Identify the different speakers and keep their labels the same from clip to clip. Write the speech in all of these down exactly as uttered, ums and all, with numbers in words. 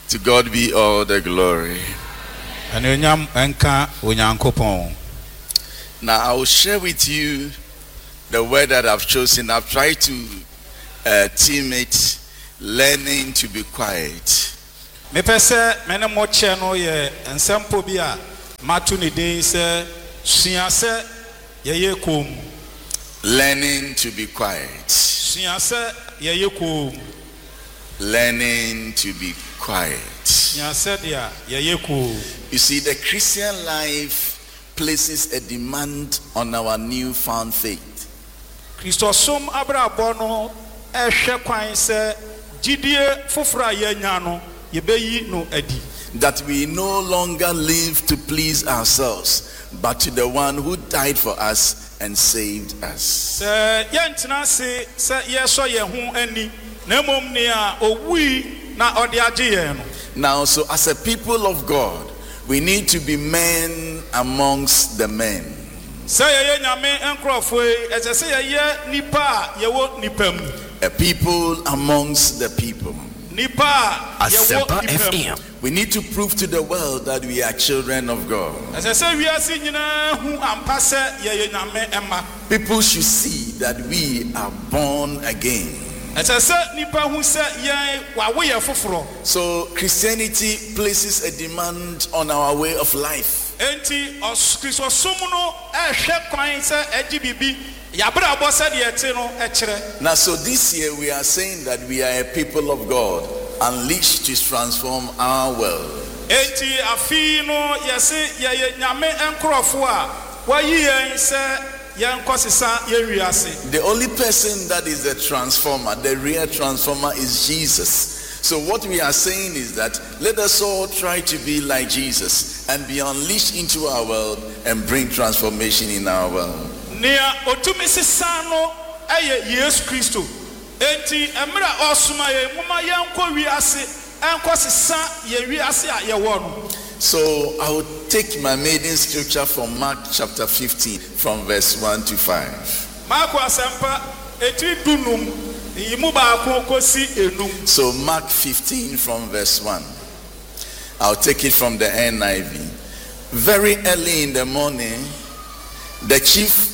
Speaker 1: To God be all the glory. Now I will share with you the word that I've chosen. I've tried to uh, team it, learning to be quiet. Learning to be quiet. Learning to be quiet. You see, the Christian life places a demand on our newfound faith. That we no longer live to please ourselves, but to the one who died for us and saved us. Now, so as a people of God, we need to be men amongst the men. A people amongst the people. We need to prove to the world that we are children of God. People should see that we are born again. So Christianity places a demand on our way of life. Now, so this year we are saying that we are a people of God, unleashed to transform our world. The only person that is the transformer, the real transformer, is Jesus. So what we are saying is that let us all try to be like Jesus and be unleashed into our world and bring transformation in our world. So I will take my maiden scripture from Mark chapter fifteen, from verse one to five. So Mark fifteen from verse one. I'll take it from the N I V. Very early in the morning, the chief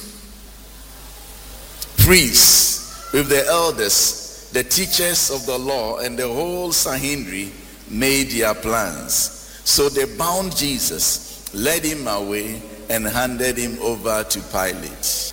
Speaker 1: priests with the elders, the teachers of the law, and the whole Sanhedrin made their plans. So they bound Jesus, led him away, and handed him over to Pilate.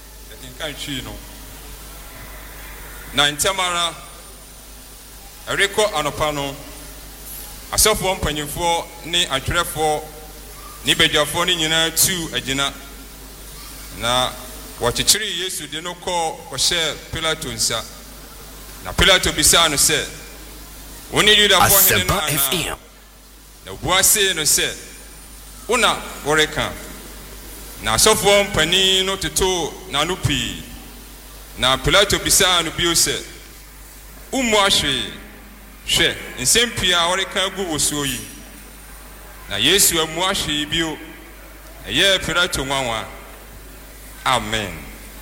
Speaker 2: Na ntemara ereko anopano asofo mpanyimfo ni atwerefo ni bedwafo ni nyina tu agina na wachichiri Yesu de no ko hye Pilato nsa na Pilato bisa no se woni Yudafo hene no ana na buase no se una woreka na asofo mpani no teto na no pi na Pilato bisa no bio se umu ahwe hwe nsempia woreka gu wosuo yi na Yesu amu ahwe bio eye Pilato nwanwa. Amen.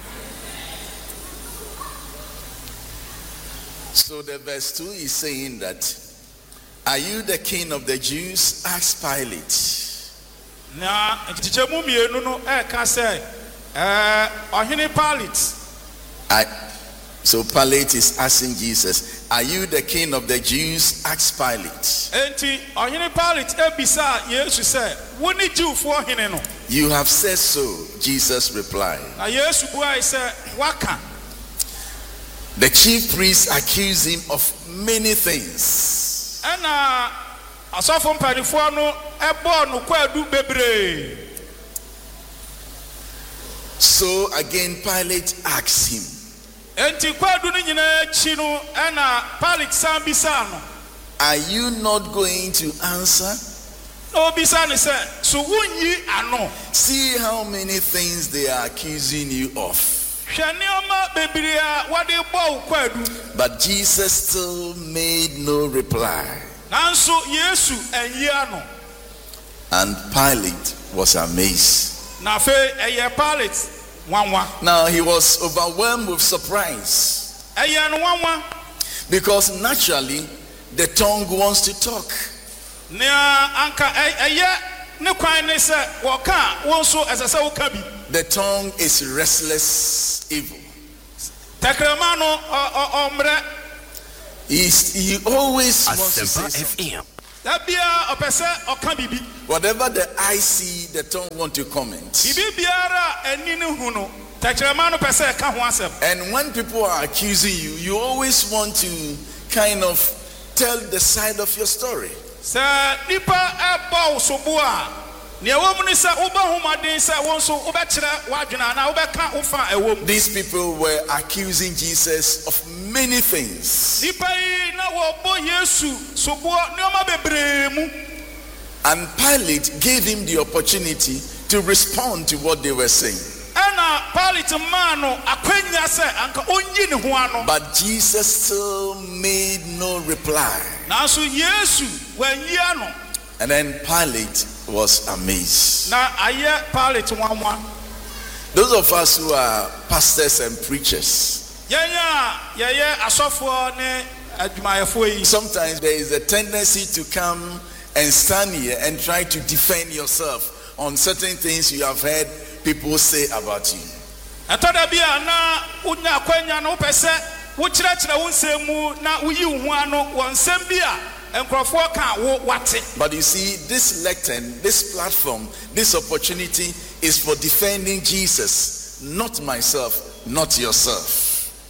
Speaker 1: So the verse two is saying that, are you the king of the Jews? Asked Pilate.
Speaker 3: Na tichemu mienu no e ka say eh ohene Pilate.
Speaker 1: I So Pilate is asking Jesus, are you the king of the Jews? Asked Pilate. You have said so, Jesus replied. The chief priests accused him of many things. So again Pilate asked him, are you not going to answer? See how many things they are accusing you of. But Jesus still made no reply. And Pilate was amazed. Now he was overwhelmed with surprise, because naturally the tongue wants to talk. The tongue is restless evil. He's, he always wants to say something. Whatever the eye see, the tongue want to comment. And when people are accusing you, you always want to kind of tell the side of your story. These people were accusing Jesus of many things. And Pilate gave him the opportunity to respond to what they were saying. But Jesus still made no reply. And then Pilate was amazed. Those of us who are pastors and preachers, sometimes there is a tendency to come and stand here and try to defend yourself on certain things you have heard people say about you. But you see, this lectern, this platform, this opportunity is for defending Jesus, not myself, not yourself.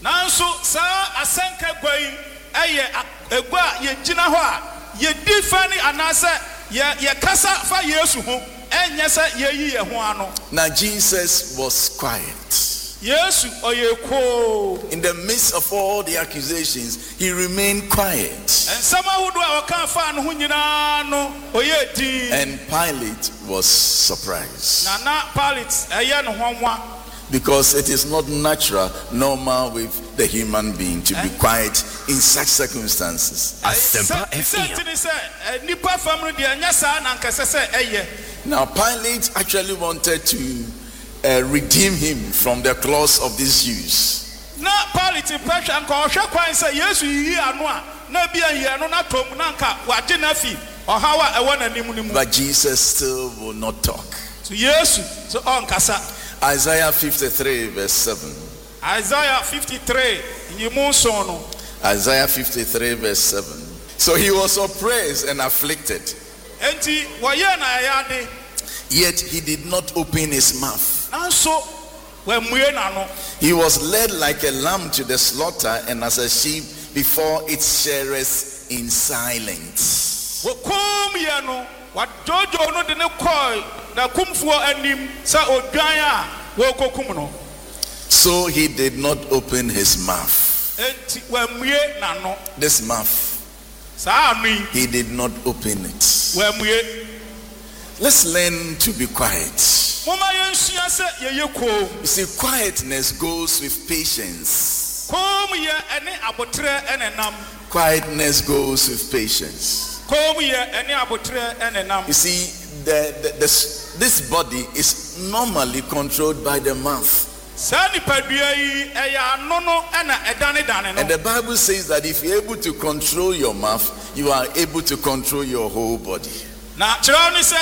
Speaker 1: Now Jesus was quiet. In the midst of all the accusations, he remained quiet. And Pilate was surprised. Because it is not natural, normal with the human being to be quiet in such circumstances. Now Pilate actually wanted to uh, redeem him from the claws of these Jews. But Jesus still will not talk. Isaiah fifty-three verse seven.
Speaker 3: Isaiah fifty-three.
Speaker 1: Isaiah fifty-three verse seven. So he was oppressed and afflicted, yet he did not open his mouth. He was led like a lamb to the slaughter, and as a sheep before its shearers in silence. So he did not open his mouth. This mouth, he did not open it. Let's learn to be quiet. You see, quietness goes with patience. Quietness goes with patience. You see, the, the, the, this body is normally controlled by the mouth. And the Bible says that if you're able to control your mouth, you are able to control your whole body. Now, if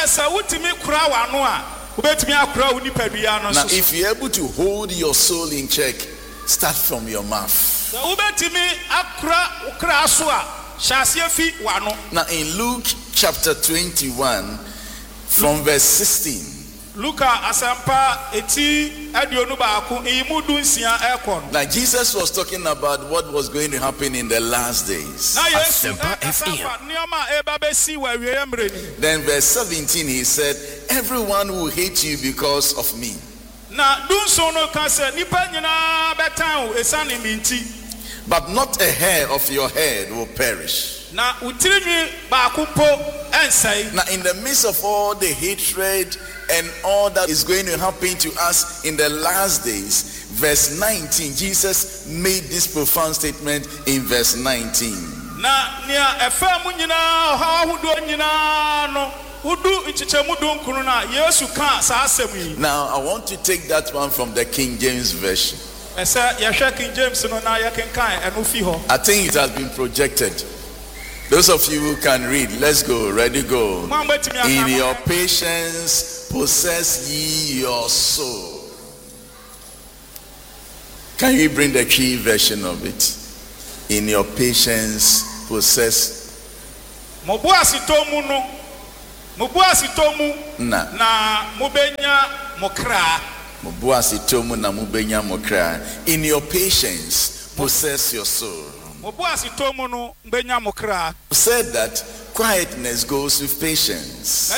Speaker 1: you're able to hold your soul in check, start from your mouth. Now, in Luke chapter twenty-one, from verse sixteen. Now, Jesus was talking about what was going to happen in the last days. Then verse seventeen, he said, everyone will hate you because of me. But not a hair of your head will perish. Now, in the midst of all the hatred and all that is going to happen to us in the last days, verse nineteen, Jesus made this profound statement in verse nineteen. Now, I want to take that one from the King James Version. I think it has been projected. Those of you who can read, let's go. Ready, go. In your patience possess ye your soul. Can you bring the key version of it? In your patience possess. Na.
Speaker 3: Na mubenya mokra.
Speaker 1: Na mubenya mokra. In your patience possess your soul. Said that quietness goes with patience.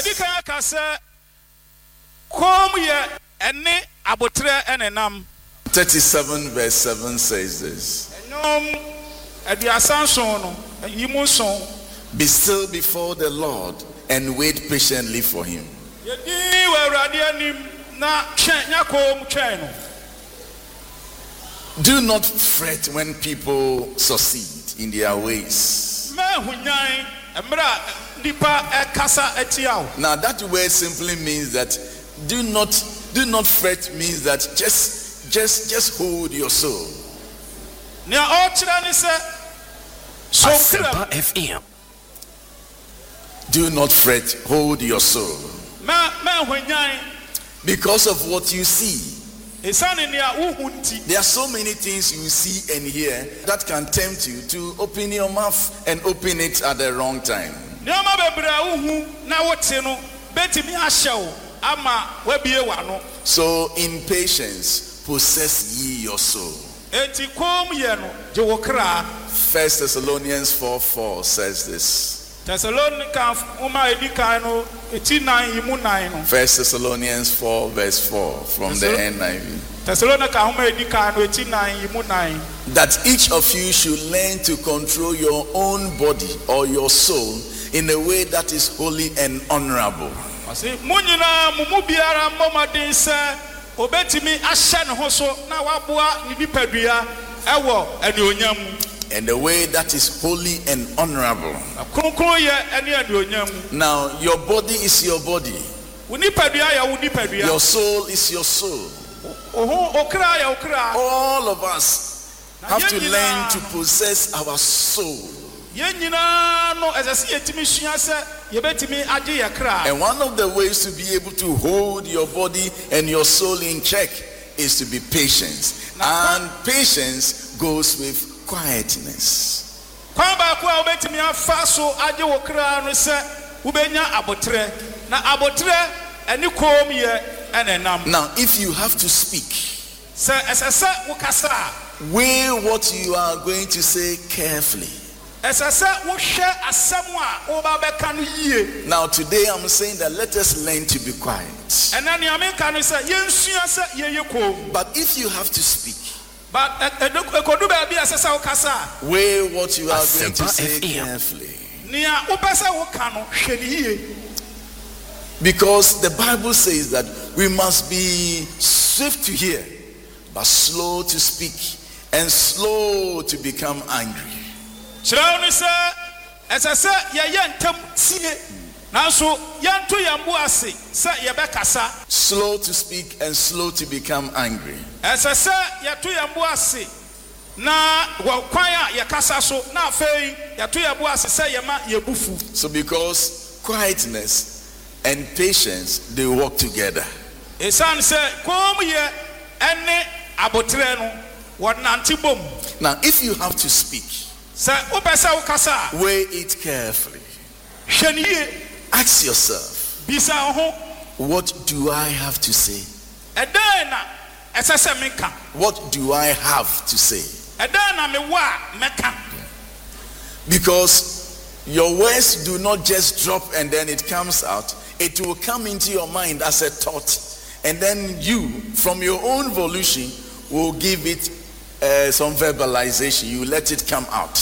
Speaker 1: thirty-seven verse seven says this. Be still before the Lord and wait patiently for him. Do not fret when people succeed in their ways. Now that word simply means that do not do not fret means that just just just hold your soul.
Speaker 4: Asempa F M.
Speaker 1: Do not fret, hold your soul. Because of what you see. There are so many things you see and hear that can tempt you to open your mouth and open it at the wrong time. So in patience possess ye your soul. First Thessalonians four four says this. First Thessalonians four verse four from the N I V. That each of you should learn to control your own body or your soul in a way that is holy and honorable. And the way that is holy and honorable. Now, your body is your body. Your soul is your soul. All of us have to learn to possess our soul. And one of the ways to be able to hold your body and your soul in check is to be patient. And patience goes with quietness. Now, if you have to speak, weigh what you are going to say carefully. Now, today I'm saying that let us learn to be quiet. But if you have to speak,
Speaker 3: But
Speaker 1: weigh what you are going to say carefully. Because the Bible says that we must be swift to hear, but slow to speak, and slow to become angry. Slow to speak and slow to become angry. So because quietness and patience, they work together. Now if you have to speak, weigh it carefully. Ask yourself, what do I have to say? What do I have to say? Because your words do not just drop and then it comes out. It will come into your mind as a thought. And then you, from your own volition, will give it uh, some verbalization. You let it come out.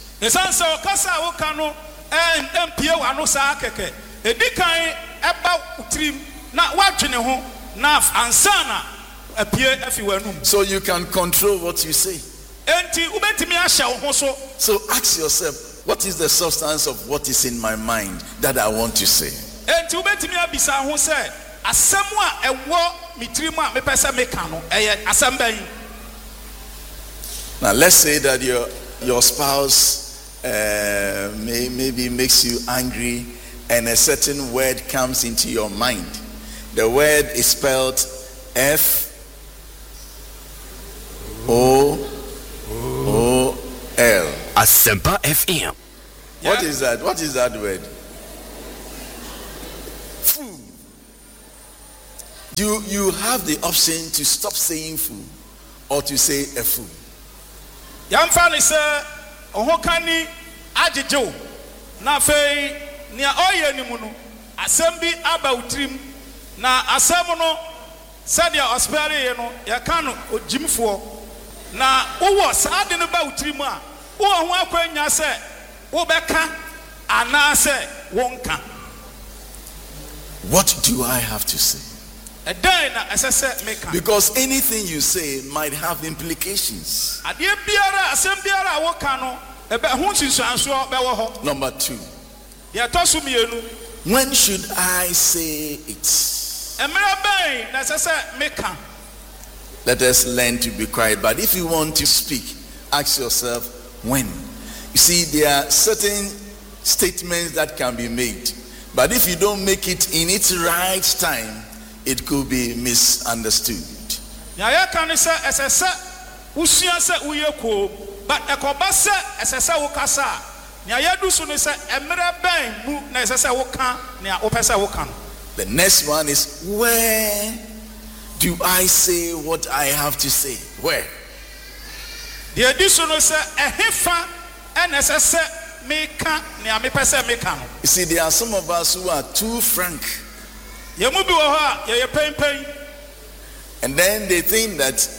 Speaker 1: So you can control what you say. So ask yourself, what is the substance of what is in my mind that I want to say? Now let's say that your your spouse uh, may, maybe makes you angry, and a certain word comes into your mind. The word is spelled F O O L.
Speaker 4: Asempa F M.
Speaker 1: What is that? What is that word? Food. You you have the option to stop saying food or to say a food.
Speaker 3: Yamfani say ohokani ajejo na fei nia oye ni mu no asem bi aba utrim na asem no sadia ospare ye no ya ka no ojimfo na wo saa de no ba utrim a wo ho akwanya se wo beka ana se wonka.
Speaker 1: What do I have to say? Because anything you say might have implications. Number two, when should I say it? Let us learn to be quiet. But if you want to speak, ask yourself when. You see, there are certain statements that can be made. But if you don't make it in its right time, it could be misunderstood.
Speaker 3: But
Speaker 1: the next one is, where do I say what I have to say? Where? You see, there are some of us who are too frank. And then they think that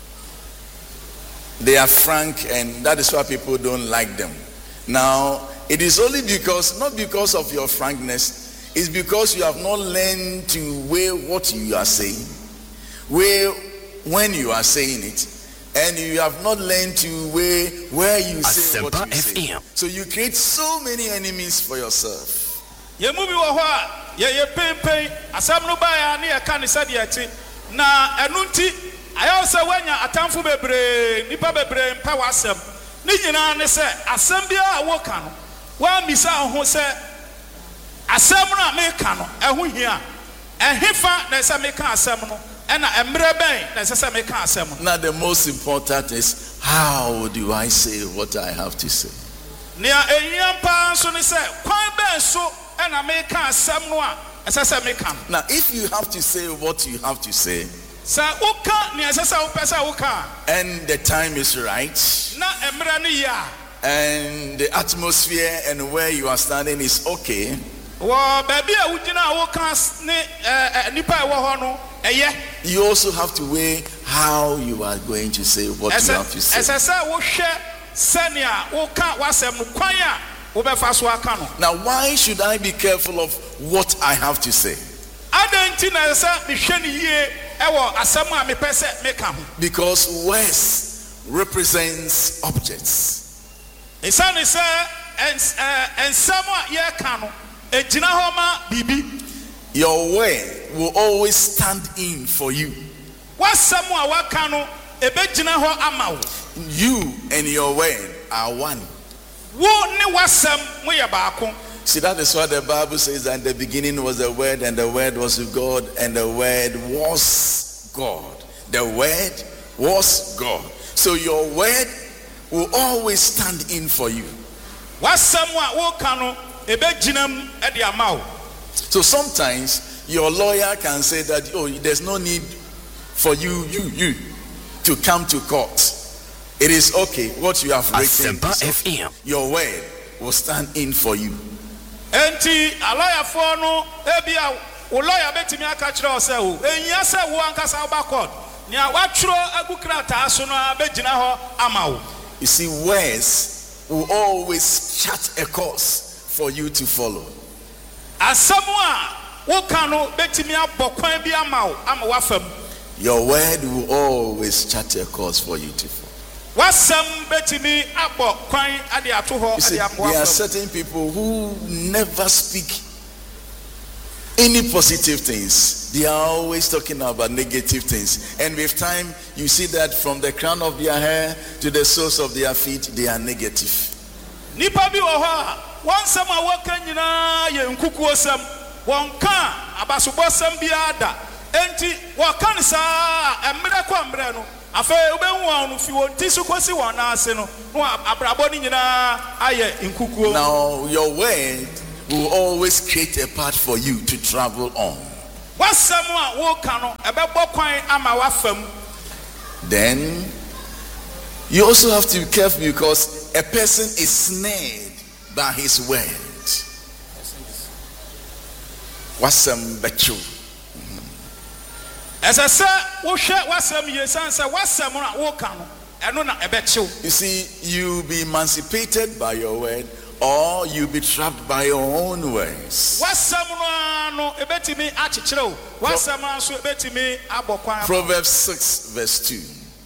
Speaker 1: they are frank, and that is why people don't like them. Now, it is only because, not because of your frankness, it's because you have not learned to weigh what you are saying, weigh when you are saying it, and you have not learned to weigh where you say what you say. So you create so many enemies for yourself.
Speaker 3: Yeah, yeah, pay, pay. Asam no buy ani aka ni said yeti. Na enunti ayo se wanya atamfu bebre nipa bebre mpa wasem. Ni nyina ne se asem bia awo ka no. Wa misa ho se asem no me ka no eho hia. Ehefa na se me ka asem no. E na emre ben na se se me ka asem no.
Speaker 1: Now the most important is, how do I say what I have to say?
Speaker 3: Nia ehia pa so ni se kwan ben so. Now,
Speaker 1: if you have to say what you have to say, and the time is right, and the atmosphere and where you are standing is okay, you also have to weigh how you are going to say what you have to say. Now, why should I be careful of what I have to say? Because words represents objects. Your word will always stand in for you. You and your word are one. See, that is what the Bible says, that in the beginning was the Word, and the Word was with God, and the Word was God. The Word was God. So your word will always stand in for you. So sometimes your lawyer can say that, oh, there's no need for you, you, you to come to court. It is okay. What you have written, okay. Your word will stand in for you.
Speaker 3: Enti alaya for no ebia wo lawyer betimi aka kire o se o enyia se wo ankasa ba court nia wa tworo agukrata so no abegina ho ama wo.
Speaker 1: You see, words will always chart a course for you to follow.
Speaker 3: Asamu a wo kan no betimi abokwan bi ama wo ama wa fam.
Speaker 1: Your word will always chart a course for you to follow. You see, there are certain people who never speak any positive things. They are always talking about negative things. And with time, you see that from the crown of their hair to the soles of their feet, they are negative.
Speaker 3: nipa bi wɔ hɔ a wɔn nsɛm a wɔka nyinaa yɛ nkukuo sɛm wɔn ka abasobɔ sɛm biara da enti wɔka ne saa mmerɛ kɔ mmerɛ no afei wobɛhu wɔn no fi wɔn ti so kɔsi wɔn ase no no abrabɔ ne nyinaa ayɛ nkukuo.
Speaker 1: Now your word will always create a path for you to travel on.
Speaker 3: Wasɛm a wɔka no ɛbɛbɔ kwan ama wafam.
Speaker 1: Then you also have to be careful because a person is snared by his word. Wasam bechu.
Speaker 3: As I said, wohwɛ wasɛm yie san sɛ wasɛm na wɔka no ɛno na ɛbɛkyew.
Speaker 1: You see, you be emancipated by your word or you be trapped by your own words.
Speaker 3: Wasɛm no no ɛbɛtumi akyekyerɛw. Wasɛm nso ɛbɛtumi abɔ kwan.
Speaker 1: Proverbs six verse two.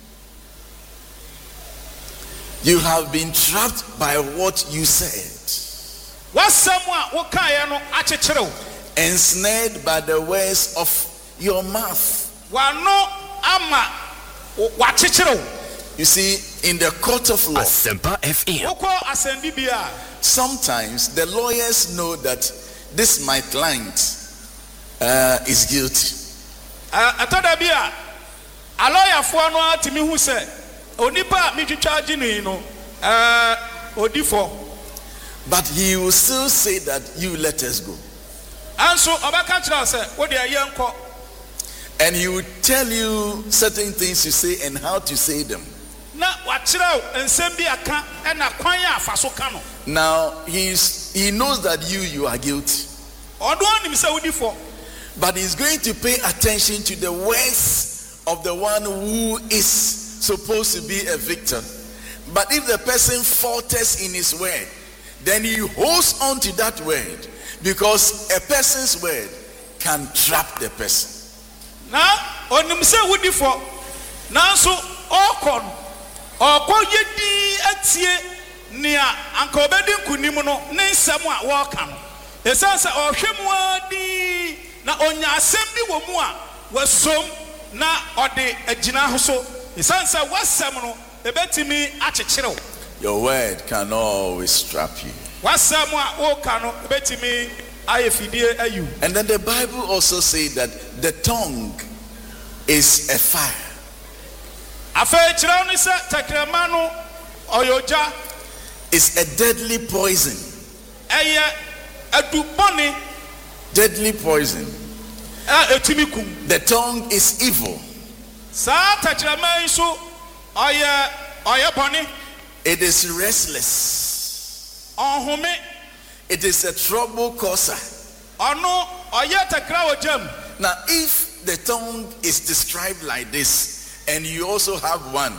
Speaker 1: You have been trapped by what you said.
Speaker 3: Wasɛm a wɔkaeɛ no akyekyerɛw.
Speaker 1: Ensnared by the words of your mouth.
Speaker 3: Wano ama wakyekyerɛw.
Speaker 1: You see, in the court of law,
Speaker 4: Asempa F M.
Speaker 3: Wokɔ asɛmbi bia.
Speaker 1: Sometimes the lawyers know that this my client uh, is guilty.
Speaker 3: Ɛtɔda bi a alɔyafoɔ no atimi hu sɛ onipa mi twitwa agye no no eh odifo.
Speaker 1: But he will still say that you let us go.
Speaker 3: Anso obaka kyerɛ sɛ wo de ayɛ nkɔ.
Speaker 1: And he will tell you certain things to say and how to say them.
Speaker 3: Na wakyerɛ nsɛm bi aka ɛna kwan a afa so ka no.
Speaker 1: Now he's he knows that you you are guilty.
Speaker 3: Ɔdo anim sɛ wodifo.
Speaker 1: But he's going to pay attention to the words of the one who is supposed to be a victim. But if the person falters in his word, then he holds on to that word because a person's word can trap the person.
Speaker 3: Na onim sɛ wodifo nanso ɔkɔ ɔkɔ yedi atie nea anka obedi nkunim no ne nsɛm a wɔka no ɛsan sɛ ɔhwɛ mu adi na onya asɛm bi wɔ mu a wasom na ɔde agyina ho so ɛsan sɛ wasɛm no ɛbɛtumi akyekyerɛw.
Speaker 1: Your word can always trap you.
Speaker 3: Wasɛm a wɔka no ɛbɛtumi ayɛ fidie ayu.
Speaker 1: And then the Bible also says that the tongue is a fire.
Speaker 3: Afei kyerɛw ne sɛ tɛkrɛma no ɔyɛ ogya.
Speaker 1: It's a deadly poison.
Speaker 3: Ɛyɛ adubɔne.
Speaker 1: Deadly poison.
Speaker 3: Ɛtumi kum.
Speaker 1: The tongue is evil.
Speaker 3: Saa tɛkrɛma yi so ɔyɛ ɔyɛ bɔne.
Speaker 1: It is restless.
Speaker 3: Ɔhome.
Speaker 1: It is a trouble causer.
Speaker 3: Ɔno ɔyɛ tɛkrɛ ogyam.
Speaker 1: Now if the tongue is described like this and you also have one,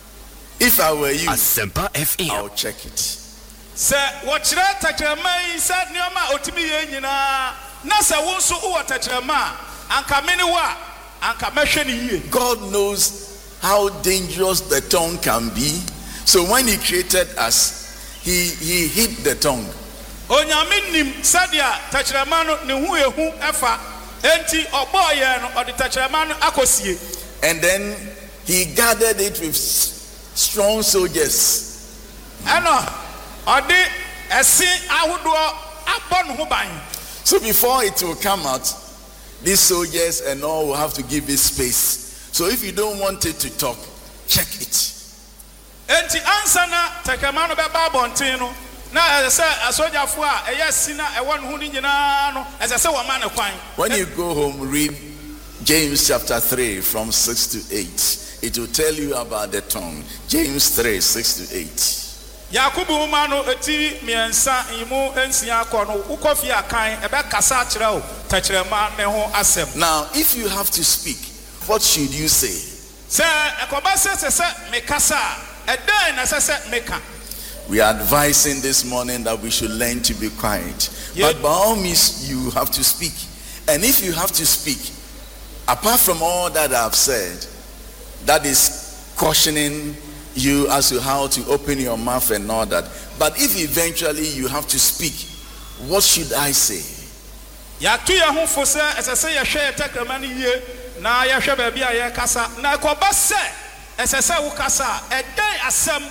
Speaker 1: if I were you,
Speaker 4: Asempa F M.
Speaker 1: I'll check it.
Speaker 3: Sɛ wɔkyerɛ tɛkrɛma yi sɛ nneɛma a otumi yɛ nyinaa na sɛ wo nso wowɔ tɛkrɛma a anka me ne wo a anka mɛhwɛ ne yie.
Speaker 1: God knows how dangerous the tongue can be. So when he created us, he he hid the tongue.
Speaker 3: Onyame nim sɛdeɛ tɛkrɛma no ne hu ehu ɛfa enti ɔbɔɔ yɛn no ɔde tɛkrɛma no akɔsie.
Speaker 1: And then he gathered it with strong soldiers.
Speaker 3: Ɛno ɔde ɛsi ahodoɔ abɔ ne ho ban.
Speaker 1: So before it will come out, these soldiers and all will have to give it space. So if you don't want it to talk, check it.
Speaker 3: Enti ansa na tɛkrɛma no bɛba abɔnten no na ɛsɛ asogyafoɔ a ɛyɛ si na ɛwɔ ne ho ne nyinaa no ɛsɛ sɛ wɔma ne kwan.
Speaker 1: When you go home, read James chapter three from six to eight. It will tell you about the tongue. James three, six to eight.
Speaker 3: Yakubu ma no eti miɛnsa imu ensia kɔ no wokɔ fie akan ɛbɛkasa akyerɛ wo tɛkyerɛma ne ho asɛm.
Speaker 1: Now, if you have to speak, what should you say?
Speaker 3: Sɛ ɛkɔba sɛ sɛ sɛ mekasa a ɛdɛn na sɛ sɛ meka.
Speaker 1: We are advising this morning that we should learn to be quiet.
Speaker 3: Yeah.
Speaker 1: But by all means, you have to speak. And if you have to speak, apart from all that I've said, that is cautioning you as to how to open your mouth and all that. But if eventually you have to speak, what should I say?
Speaker 3: Yatu ya ho fo sɛ ɛsɛ sɛ yɛhwɛ tɛkrɛma no yie na yɛhwɛ baabi a yɛkasa na ɛkɔba sɛ ɛsɛ sɛ wo kasa a ɛdɛn asɛm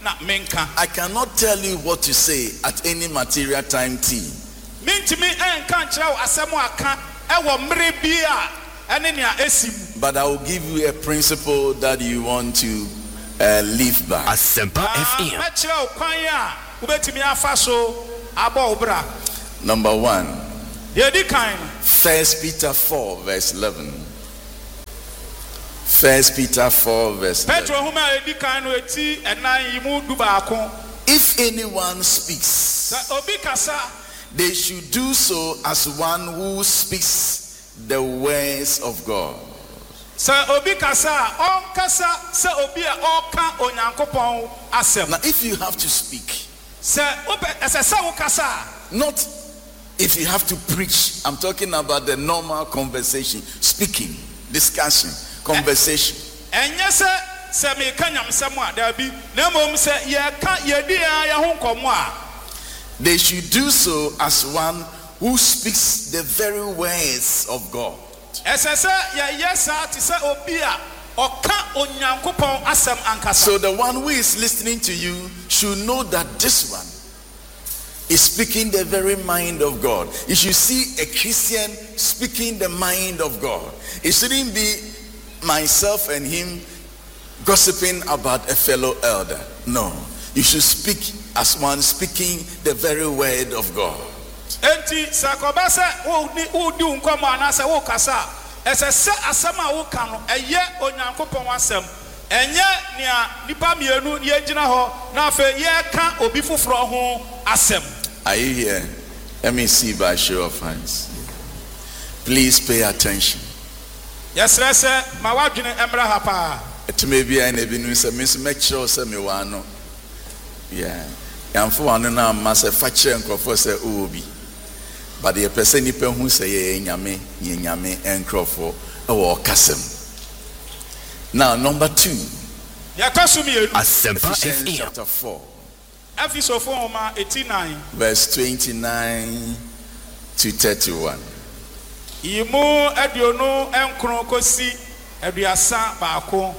Speaker 3: na menka.
Speaker 1: I cannot tell you what to say at any material time T.
Speaker 3: Mintimi enka nkyerɛ asɛm aka ɛwɔ mmere bi a ɛne nea esim.
Speaker 1: But I will give you a principle that you want to uh, live by.
Speaker 4: Asempa F M.
Speaker 3: Mɛkyerɛ kwan a wobɛtumi afa so abɔ obra.
Speaker 1: Number one.
Speaker 3: Yedi kan.
Speaker 1: First Peter four verse eleven. First Peter four verse eleven.
Speaker 3: Petro huma yedi kan no eti ɛnan yi mu du baako.
Speaker 1: If anyone speaks,
Speaker 3: Sa obi kasa.
Speaker 1: they should do so as one who speaks the words of God.
Speaker 3: Sa obi kasa on kasa sa obi a ɔka onyankopɔn asɛm.
Speaker 1: Now, if you have to speak,
Speaker 3: Sa obe ɛsɛ sɛ wo kasa.
Speaker 1: not if you have to preach, I'm talking about the normal conversation, speaking, discussion, conversation.
Speaker 3: Ɛnyɛ sɛ sɛ meka nyamsɛm a dabi na mmom sɛ yɛka yɛdi a yɛho nkɔmmɔ a.
Speaker 1: They should do so as one who speaks the very words of God.
Speaker 3: Ɛsɛ sɛ yɛyɛ saa te sɛ obi a ɔka onyankopɔn asɛm ankasa.
Speaker 1: So the one who is listening to you should know that this one is speaking the very mind of God. You should see a Christian speaking the mind of God. It shouldn't be myself and him gossiping about a fellow elder. No, you should speak as one speaking the very word of God.
Speaker 3: Enti sɛ kɔba sɛ wodi nkɔmmɔ anaasɛ wo kasa ɛsɛ sɛ asɛm a woka no ɛyɛ onyankopɔn asɛm ɛnyɛ nea nipa mmienu yɛgyina hɔ na afei yɛka obi foforɔ ho asɛm.
Speaker 1: Are you here? Let me see by show of hands. Please pay attention.
Speaker 3: Yɛsrɛ sɛ ma wadwene mmra ha paa.
Speaker 1: It may be an evening, so Miss make sure say me wano. Yeah. Yamfo wano na masa fache nkrofo say obi. But the person nipa hu say ye nyame, ye nyame nkrofo e wo kasem. Now number two.
Speaker 3: Yɛkɔso mmienu.
Speaker 4: Asempa
Speaker 1: Ephesians
Speaker 4: F M.
Speaker 1: chapter four.
Speaker 3: Efisofo nhoma eighty-nine.
Speaker 1: Verse twenty-nine to thirty-one.
Speaker 3: Imu aduonu enkron kosi aduasa baako.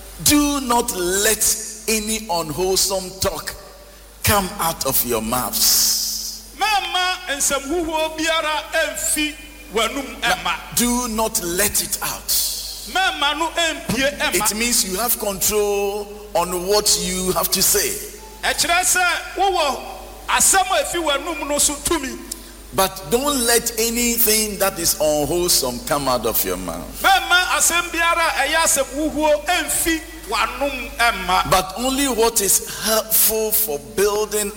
Speaker 1: Do not let any unwholesome talk come out of your mouths.
Speaker 3: Mama nsɛm huhuo biara emfi wanum ɛma.
Speaker 1: Do not let it out.
Speaker 3: Mama no empie ɛma.
Speaker 1: It means you have control on what you have to say.
Speaker 3: Ɛkyerɛ sɛ wowɔ asɛm a efi wanum no so tumi.
Speaker 1: But don't let anything that is unwholesome come out of your mouth.
Speaker 3: Mama asɛm biara ɛyɛ asɛm huhuo emfi wanum ɛma.
Speaker 1: But only what is helpful for building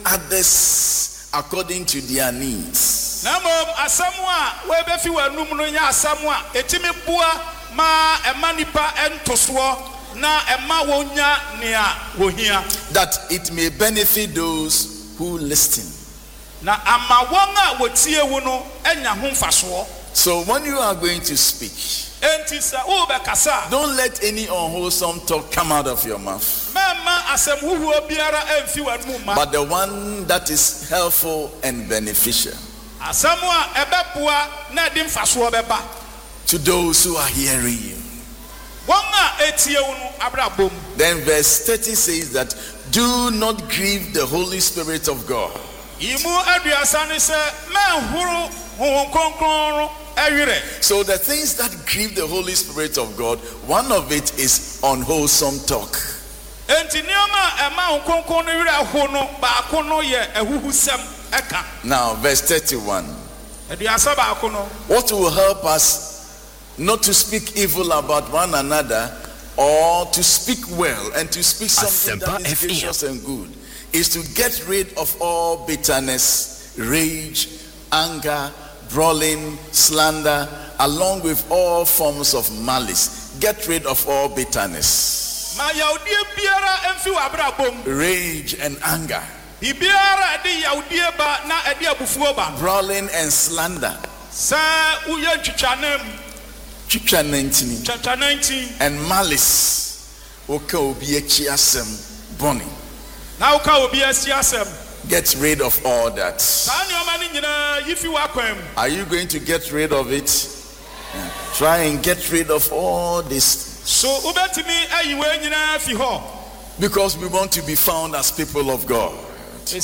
Speaker 1: others according to their needs.
Speaker 3: Na mmom asɛm a wɔbɛfi wanum no nyɛ asɛm a etimi boa ma ɛma nipa ɛntosoɔ na ɛma wonya nea wohia.
Speaker 1: That it may benefit those who listen.
Speaker 3: Na ama wɔn a wotie wo no anya ho mfasoɔ.
Speaker 1: So when you are going to speak,
Speaker 3: Enti sɛ wobɛkasa.
Speaker 1: don't let any unwholesome talk come out of your mouth.
Speaker 3: Mɛma asɛm huhuo biara emfi wanum ma.
Speaker 1: But the one that is helpful and beneficial
Speaker 3: Asɛm a ɛbɛboa na ɛde mfasoɔ bɛba.
Speaker 1: to those who are hearing you.
Speaker 3: Wɔn a etie wo no abrabom.
Speaker 1: Then verse thirty says that do not grieve the Holy Spirit of God.
Speaker 3: Imu aduasa ne sɛ mɛnhoro honhom kronkron no ɛwerɛ.
Speaker 1: So the things that grieve the Holy Spirit of God, one of it is unwholesome talk.
Speaker 3: Enti nneɛma a ɛma honhom kronkron no werɛ ho no baako no yɛ ahuhusɛm ɛka.
Speaker 1: Now verse thirty-one.
Speaker 3: Aduasa baako no.
Speaker 1: What will help us not to speak evil about one another or to speak well and to speak something that is gracious and good is to get rid of all bitterness, rage, anger, brawling, slander, along with all forms of malice. Get rid of all bitterness,
Speaker 3: Ma yaudie biara emfi w'abrabom.
Speaker 1: rage and anger,
Speaker 3: Bibiara ɛde yaudie ba na ɛde abufuo ba.
Speaker 1: brawling and slander,
Speaker 3: Sɛ woyɛ ntwitwanam,
Speaker 1: twitwa nantini,
Speaker 3: twatwananti,
Speaker 1: and malice. Oka obi akyi asɛm bɔne.
Speaker 3: na woka obi asi asɛm.
Speaker 1: Get rid of all that.
Speaker 3: Saa nneɛma no nyinaa yi fi w'akwan mu.
Speaker 1: Are you going to get rid of it? Yeah. Try and get rid of all this.
Speaker 3: So wobɛtumi ayi wei nyinaa fi hɔ.
Speaker 1: Because we want to be found as people of God.
Speaker 3: Then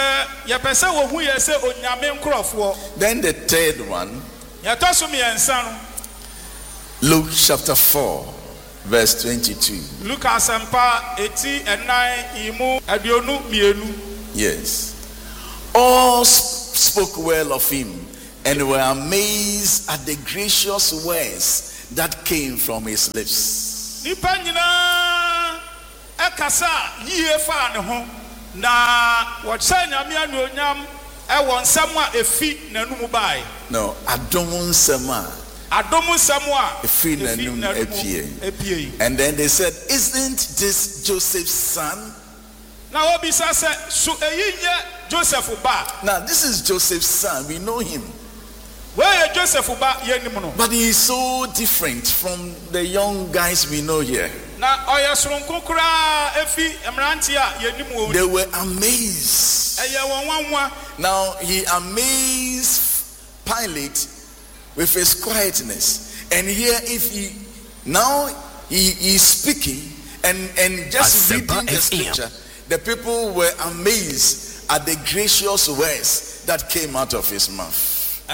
Speaker 1: the third one, Luke chapter four, verse twenty-two. Yes. All spoke well of him and were amazed at the gracious words that came from his lips. No, adomun sama.
Speaker 3: Adomu Samoa.
Speaker 1: And then they said, isn't this Joseph's son?
Speaker 3: Now this is
Speaker 1: Joseph's son. We know him.
Speaker 3: Where Joseph
Speaker 1: But he is so different from the young guys we know here. They were amazed. Now he amazed Pilate with his quietness. And here if he now he is speaking and, and just reading the scripture, the people were amazed at the gracious words that came out of his mouth.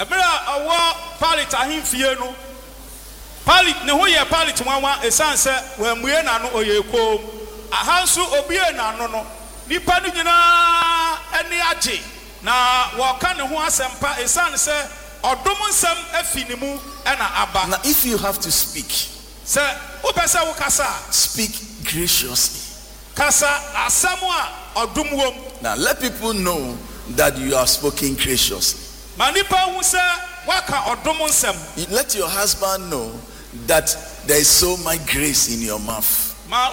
Speaker 3: Palit ne ho ye palit nwanwa esanse we mue na no oyekom ahanso obie na no no nipa no nyina eni age na wo ka ne ho asempa esanse odom nsem afinimu ena aba.
Speaker 1: Now if you have to speak,
Speaker 3: se wo pese wo kasa,
Speaker 1: speak graciously.
Speaker 3: Kasa asemu a odom wom.
Speaker 1: Now let people know that you are speaking graciously.
Speaker 3: Manipa hu se waka odom nsem.
Speaker 1: Let your husband know that there is so much grace in your mouth.
Speaker 3: Now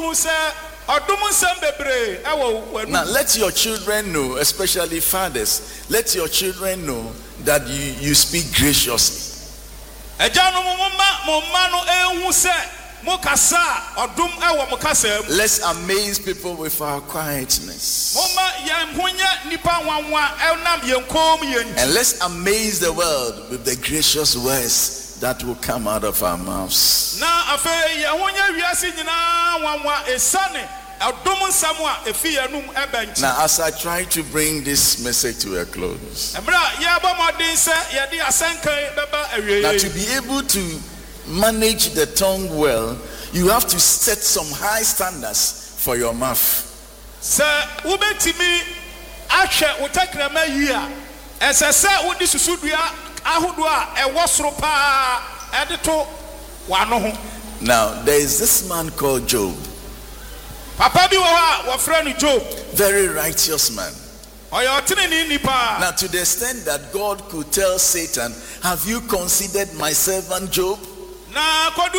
Speaker 1: let your children know, especially fathers, let your children know that you, you speak graciously. Let's amaze people with our quietness. And let's amaze the world with the gracious words that will come out of our mouths.
Speaker 3: Now,
Speaker 1: as I try to bring this message to a close, now to be able to manage the tongue well, you have to set some high standards for your mouth. Now there is this man called Job. Very righteous man. Now to the extent that God could tell Satan, have you considered my servant Job? There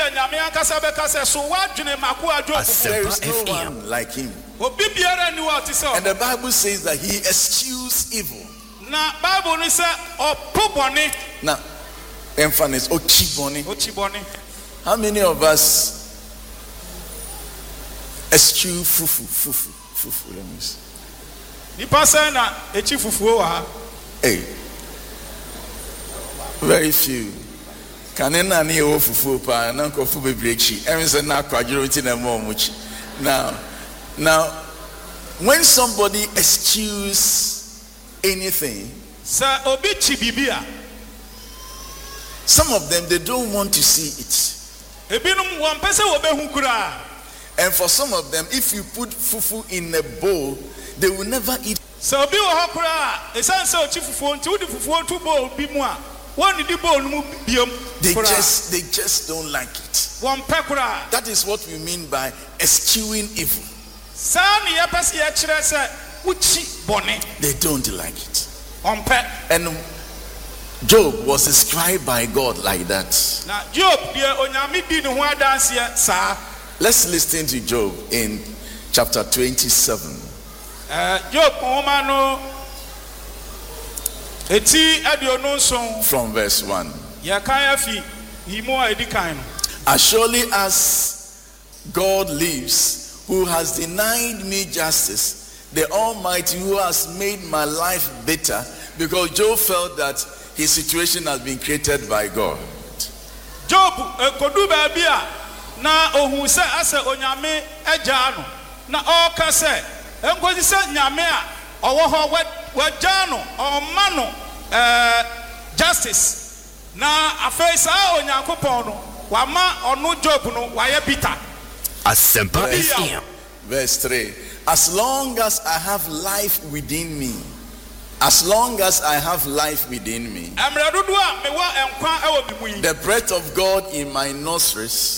Speaker 1: is no one like him. And the Bible says that he eschews evil. Now, emphasis ochiboni. How many of us eschew fufu? Fufu, fufu. Let me see. Hey, very few. Kanena ni o fufu pa na nkofu bebrechi. Everything na kwadiro nti na mo muchi. Now, now, when somebody eschews anything, some of them, they don't want to see it. And for some of them, if you put fufu in a bowl, they will never eat. They just, they just don't like it. That is what we mean by eschewing evil. They don't like it. And Job was described by God like that. Let's listen to Job in chapter twenty-seven. From verse one. As surely as God lives, who has denied me justice, the Almighty who has made my life bitter, because Job felt that his situation has been created by God. Job,
Speaker 3: agya no na ɔka sɛ enkosi sɛ nyame a ɔwɔ hɔ wagya no ɔma no ɛɛ justice na afei saa onyankopɔn no wama ɔno Job no wayɛ bitter.
Speaker 4: Asempa F M.
Speaker 1: Verse three. As long as I have life within me, as long as I have life within me, the breath of God in my nostrils,